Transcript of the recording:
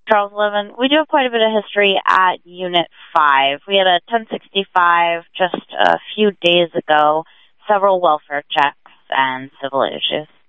Charles Levin. We do have quite a bit of history at Unit 5. We had a 1065 just a few days ago, several welfare checks, and civil issues.